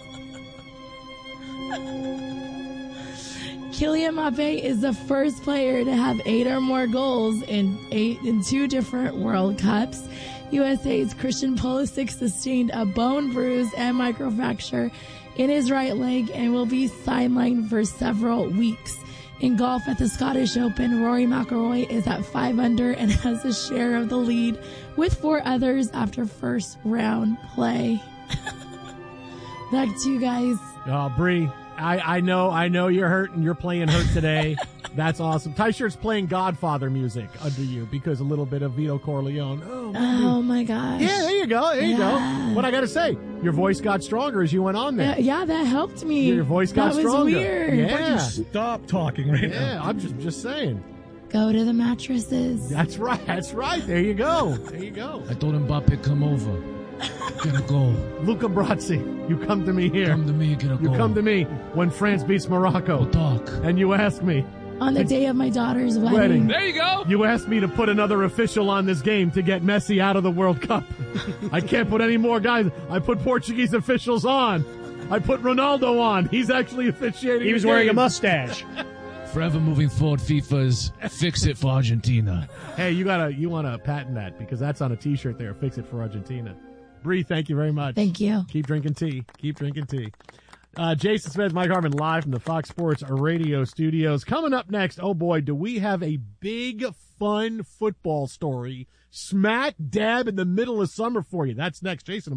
Kylian Mbappe is the first player to have eight or more goals in eight in two different World Cups. U S A's Christian Pulisic sustained a bone bruise and microfracture in his right leg and will be sidelined for several weeks. In golf at the Scottish Open, Rory McIlroy is at five under and has a share of the lead with four others after first round play. Back to you guys. Oh, Bree, I, I know, I know you're hurt and you're playing hurt today. That's awesome. Ty Shirt's playing Godfather music under you because a little bit of Vito Corleone. Oh, Oh my gosh. yeah, there you go. There you Yeah. go. What I got to say, your voice got stronger as you went on there. Uh, yeah, that helped me. Your voice got that was stronger. weird. Yeah. Stop talking right now. Yeah, I'm just just saying. Go to the mattresses. That's right. That's right. There you go. There you go. I told Mbappe come over. Get a goal. Luca Brazzi, you come to me here. Come to me, get a You goal. come to me when France beats Morocco. We'll talk. And you ask me. On the day of my daughter's wedding. Wedding. There you go. You asked me to put another official on this game to get Messi out of the World Cup. I can't put any more guys. I put Portuguese officials on. I put Ronaldo on. He's actually officiating. He was the wearing a game. mustache. Forever moving forward, FIFA's fix it for Argentina. Hey, you gotta you wanna patent that because that's on a T-shirt there. Fix it for Argentina. Bree, thank you very much. Thank you. Keep drinking tea. Keep drinking tea. Uh, Jason Smith, Mike Harmon, live from the Fox Sports Radio studios. Coming up next, oh boy, do we have a big, fun football story smack dab in the middle of summer for you. That's next. Jason and Mike.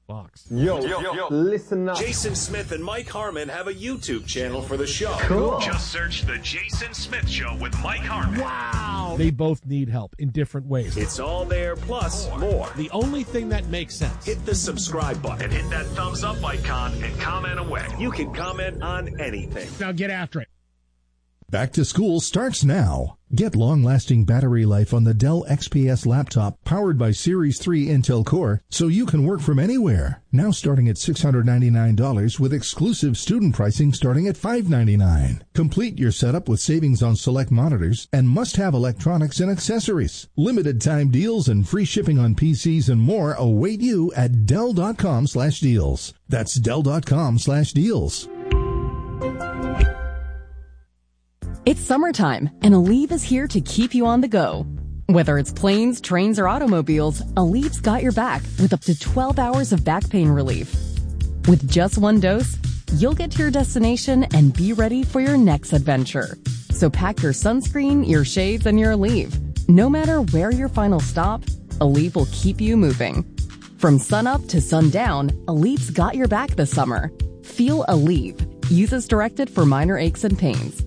Fox. Yo, yo, yo, listen up. Jason Smith and Mike Harmon have a YouTube channel for the show. Cool. Just search The Jason Smith Show with Mike Harmon. Wow. They both need help in different ways. It's all there, plus more. The only thing that makes sense. Hit the subscribe button and hit that thumbs up icon and comment away. You can comment on anything. Now get after it. Back to school starts now. Get long-lasting battery life on the Dell X P S laptop powered by Series three Intel Core so you can work from anywhere. Now starting at six hundred ninety-nine dollars with exclusive student pricing starting at five hundred ninety-nine dollars. Complete your setup with savings on select monitors and must-have electronics and accessories. Limited time deals and free shipping on P Cs and more await you at Dell.com slash deals. That's Dell.com slash deals. It's summertime, and Aleve is here to keep you on the go. Whether it's planes, trains, or automobiles, Aleve's got your back with up to twelve hours of back pain relief. With just one dose, you'll get to your destination and be ready for your next adventure. So pack your sunscreen, your shades, and your Aleve. No matter where your final stop, Aleve will keep you moving. From sunup to sundown, Aleve's got your back this summer. Feel Aleve. Use as directed for minor aches and pains.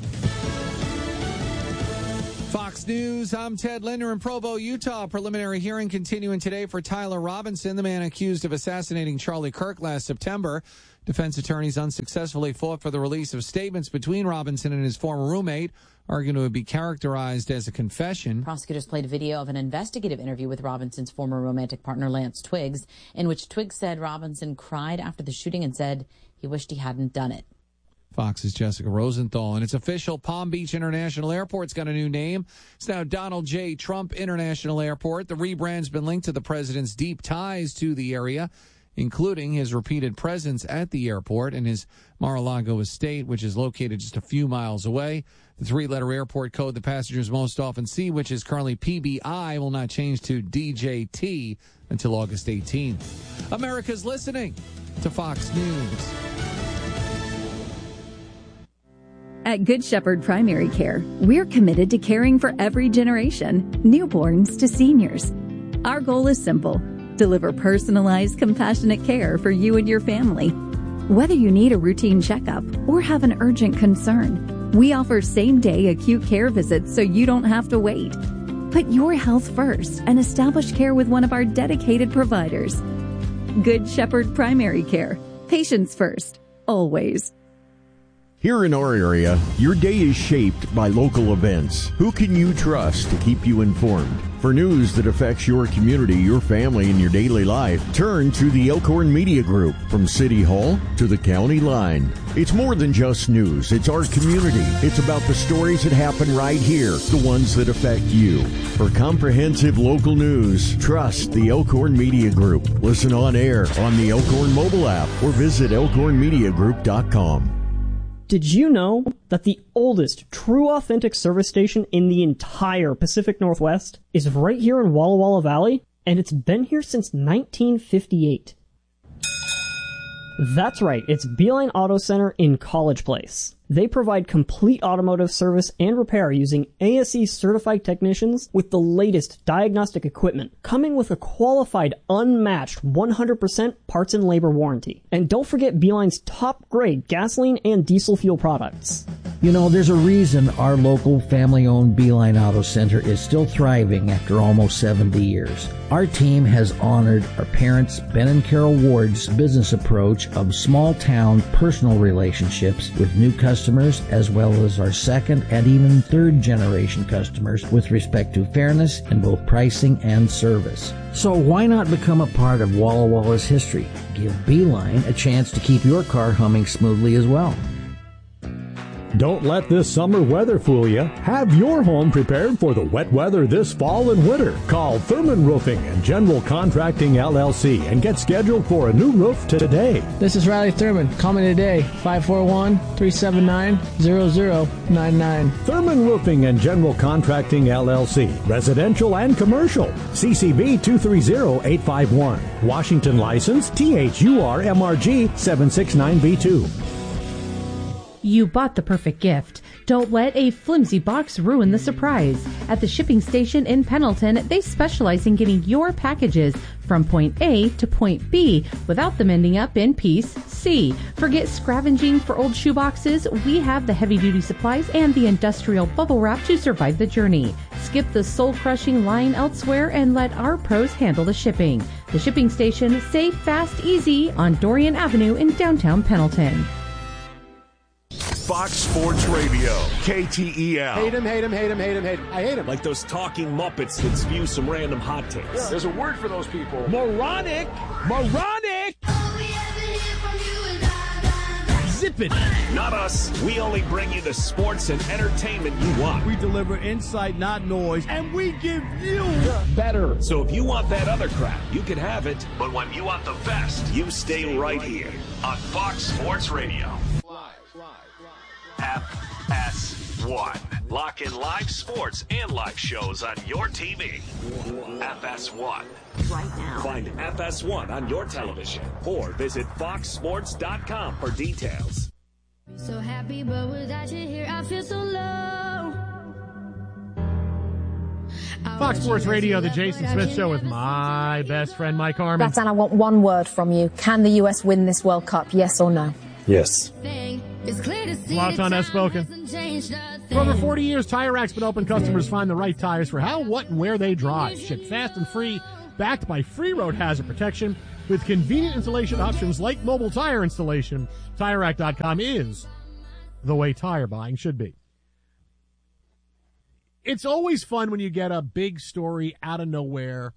Fox News, I'm Ted Linder in Provo, Utah. Preliminary hearing continuing today for Tyler Robinson, the man accused of assassinating Charlie Kirk last September. Defense attorneys unsuccessfully fought for the release of statements between Robinson and his former roommate, arguing it would be characterized as a confession. Prosecutors played a video of an investigative interview with Robinson's former romantic partner, Lance Twiggs, in which Twiggs said Robinson cried after the shooting and said he wished he hadn't done it. Fox's Jessica Rosenthal. And it's official. Palm Beach International Airport's got a new name. It's now Donald J. Trump International Airport. The rebrand's been linked to the president's deep ties to the area, including his repeated presence at the airport and his Mar-a-Lago estate, which is located just a few miles away. The three-letter airport code the passengers most often see, which is currently P B I, will not change to D J T until August eighteenth. America's listening to Fox News. At Good Shepherd Primary Care, we're committed to caring for every generation, newborns to seniors. Our goal is simple: deliver personalized, compassionate care for you and your family. Whether you need a routine checkup or have an urgent concern, we offer same-day acute care visits so you don't have to wait. Put your health first and establish care with one of our dedicated providers. Good Shepherd Primary Care. Patients first, always. Here in our area, your day is shaped by local events. Who can you trust to keep you informed? For news that affects your community, your family, and your daily life, turn to the Elkhorn Media Group. From City Hall to the county line. It's more than just news. It's our community. It's about the stories that happen right here, the ones that affect you. For comprehensive local news, trust the Elkhorn Media Group. Listen on air on the Elkhorn mobile app or visit elkhorn media group dot com. Did you know that the oldest true authentic service station in the entire Pacific Northwest is right here in Walla Walla Valley? And it's been here since nineteen fifty-eight. That's right, it's Beeline Auto Center in College Place. They provide complete automotive service and repair using A S E certified technicians with the latest diagnostic equipment, coming with a qualified, unmatched one hundred percent parts and labor warranty. And don't forget Beeline's top grade gasoline and diesel fuel products. You know, there's a reason our local family-owned Beeline Auto Center is still thriving after almost seventy years. Our team has honored our parents, Ben and Carol Ward's business approach of small-town personal relationships with new customers, as well as our second and even third-generation customers with respect to fairness in both pricing and service. So why not become a part of Walla Walla's history? Give Beeline a chance to keep your car humming smoothly as well. Don't let this summer weather fool you. Have your home prepared for the wet weather this fall and winter. Call Thurman Roofing and General Contracting L L C and get scheduled for a new roof today. This is Riley Thurman. Call me today, five four one, three seven nine, zero zero nine nine. Thurman Roofing and General Contracting L L C. Residential and commercial. C C B two three zero eight five one. Washington license T H U R M R G seven six nine B two. You bought the perfect gift. Don't let a flimsy box ruin the surprise. At the shipping station in Pendleton, they specialize in getting your packages from point A to point B without them ending up in piece C. Forget scavenging for old shoeboxes. We have the heavy-duty supplies and the industrial bubble wrap to survive the journey. Skip the soul-crushing line elsewhere and let our pros handle the shipping. The shipping station, safe, fast, easy on Dorian Avenue in downtown Pendleton. Fox Sports Radio, K T E L. Hate him, hate him, hate him, hate him, hate him. I hate him. Like those talking Muppets that spew some random hot takes. Yeah, there's a word for those people. Moronic! Moronic! Zippity. Not us. We only bring you the sports and entertainment you want. We deliver insight, not noise, and we give you better. So if you want that other crap, you can have it. But when you want the best, you stay right here on Fox Sports Radio. F S one. Lock in live sports and live shows on your T V. F S one. Right now. Find F S one on your television or visit fox sports dot com for details. So happy, but without you here, I feel so low. Fox Sports Radio, the Jason Smith Show with my best friend, Mike Harmon. Roxanne, I want one word from you. Can the U S win this World Cup, yes or no? Yes. Lots on that spoken. For over forty years, Tire Rack's been open. Customers find the right tires for how, what, and where they drive. Shipped fast and free, backed by free road hazard protection with convenient installation options like mobile tire installation. Tire Rack dot com is the way tire buying should be. It's always fun when you get a big story out of nowhere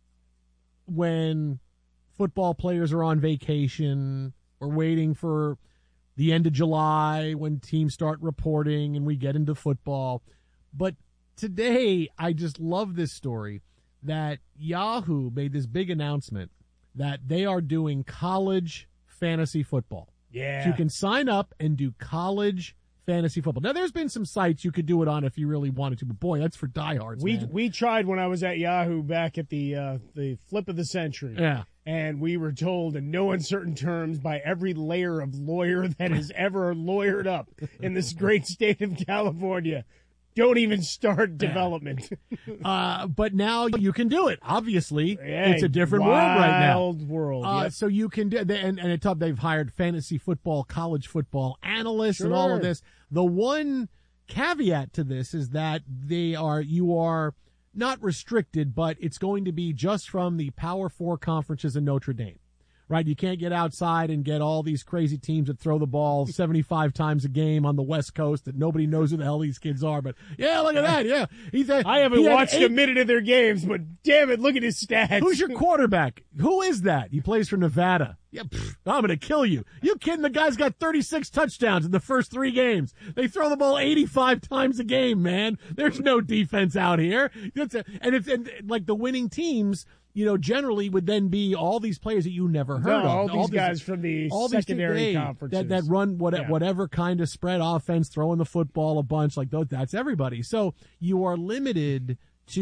when football players are on vacation or waiting for the end of July when teams start reporting and we get into football. But today, I just love this story that Yahoo made this big announcement that they are doing college fantasy football. Yeah. So you can sign up and do college fantasy football. Now, there's been some sites you could do it on if you really wanted to, but boy, that's for diehards, We man. we tried when I was at Yahoo back at the uh, the flip of the century. Yeah. And we were told in no uncertain terms by every layer of lawyer that has ever lawyered up in this great state of California, don't even start development. uh, but now you can do it. Obviously, Yeah, it's a different world right now. wild world, Uh, yep. So you can do, and, and it's up, they've hired fantasy football, college football analysts and all of Sure. this. The one caveat to this is that they are, you are not restricted, but it's going to be just from the Power Four conferences in Notre Dame. Right, you can't get outside and get all these crazy teams that throw the ball seventy-five times a game on the West Coast that nobody knows who the hell these kids are. But yeah, look at that. Yeah, he's a, I haven't he had watched eight- a minute of their games, but damn it, look at his stats. Who's your quarterback? Who is that? He plays for Nevada. Yeah, pff, I'm going to kill you. You kidding? The guy's got thirty-six touchdowns in the first three games. They throw the ball eighty-five times a game, man. There's no defense out here. It's a, and it's and like the winning teams, you know, generally would then be all these players that you never heard No, of. all these guys from the all these secondary teams, they- conferences. that, that run what, Yeah. whatever kind of spread offense, throwing the football a bunch like those. That's everybody. So you are limited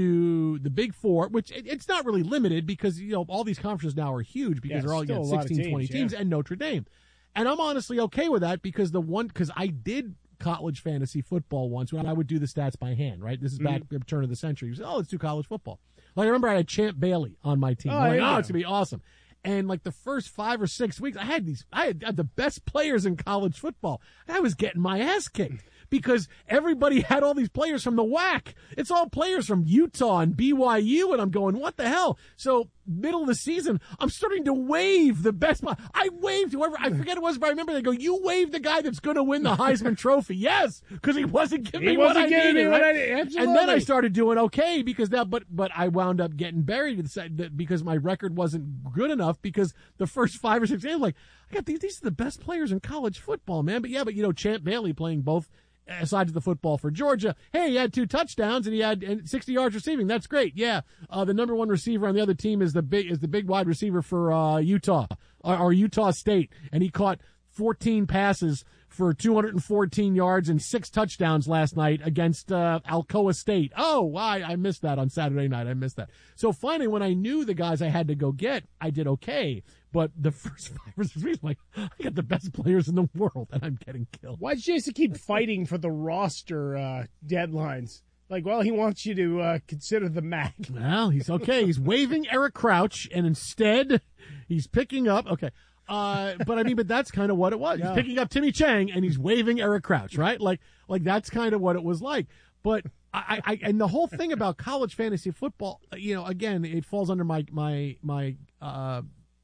to the Big Four, which it, it's not really limited because, you know, all these conferences now are huge because Yeah, they're all still again, a lot of sixteen, twenty teams, teams yeah. and Notre Dame. And I'm honestly okay with that because the one, because I did college fantasy football once when I would do the stats by hand, right? This is back Mm-hmm. at the turn of the century. You say, oh, let's do college football. Like I remember I had Champ Bailey on my team. Oh, I'm like, yeah. oh, it's going to be awesome. And like the first five or six weeks, I had these, I had, I had the best players in college football. And I was getting my ass kicked because everybody had all these players from the W A C. It's all players from Utah and B Y U. And I'm going, what the hell? So middle of the season, I'm starting to waive the best. I waived whoever, I forget it was, but I remember they go, you waived the guy that's going to win the Heisman Trophy. Yes, because he wasn't giving He me what wasn't I giving needed. me what right? I needed. And then I Absolutely. started doing okay because that, but, but I wound up getting buried with the- because my record wasn't good enough because the first five or six games, like, I got these, these are the best players in college football, man. But yeah, but you know, Champ Bailey playing both sides of the football for Georgia. Hey, he had two touchdowns and he had and sixty yards receiving. That's great. Yeah. Uh, the number one receiver on the other team is the big, is the big wide receiver for, uh, Utah or, or Utah State. And he caught fourteen passes for two hundred fourteen yards and six touchdowns last night against uh, Alcoa State. Oh, I, I missed that on Saturday night. I missed that. So finally, when I knew the guys I had to go get, I did okay. But the first five or six weeks, I'm like, I got the best players in the world, and I'm getting killed. Why does Jason keep fighting for the roster uh, deadlines? Like, well, he wants you to uh, consider the M A C. Well, he's okay. He's waiving Eric Crouch, and instead he's picking up, okay. Uh, but I mean, but that's kind of what it was. Yeah. He's picking up Timmy Chang and he's waving Eric Crouch, right? Like, like that's kind of what it was like. But I, I, and the whole thing about college fantasy football, you know, again, it falls under my, my, my, uh,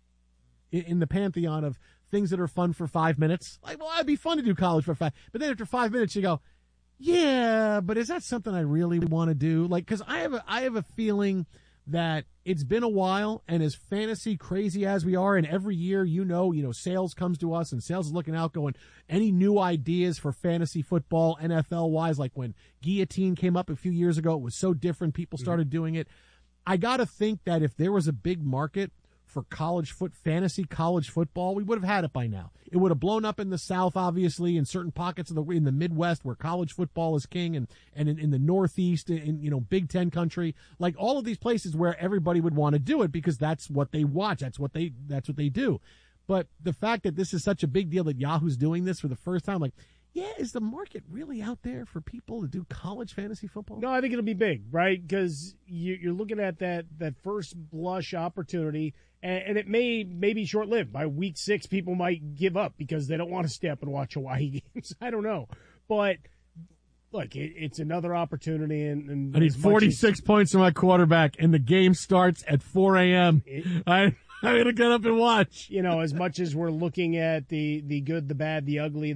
in, in the pantheon of things that are fun for five minutes. Like, well, it'd be fun to do college for five, but then after five minutes you go, yeah, but is that something I really want to do? Like, cause I have a, I have a feeling that it's been a while, and as fantasy crazy as we are, and every year, you know, you know, sales comes to us, and sales is looking out going, any new ideas for fantasy football, N F L wise, like when Guillotine came up a few years ago, it was so different. People started mm-hmm. doing it. I got to think that if there was a big market for college foot fantasy college football, we would have had it by now. It would have blown up in the South, obviously, in certain pockets of the in the Midwest where college football is king, and and in, in the Northeast, in you know Big Ten country, like all of these places where everybody would want to do it because that's what they watch, that's what they that's what they do. But the fact that this is such a big deal that Yahoo's doing this for the first time, like, yeah, is the market really out there for people to do college fantasy football? No, I think it'll be big, right? Because you, you're looking at that that first blush opportunity. And it may, may be short-lived. By week six, people might give up because they don't want to stay up and watch Hawaii games. I don't know. But, look, it, it's another opportunity. And, and I need forty-six as, points from my quarterback, and the game starts at four a.m. I, I'm going to get up and watch. You know, as much as we're looking at the, the good, the bad, the ugly,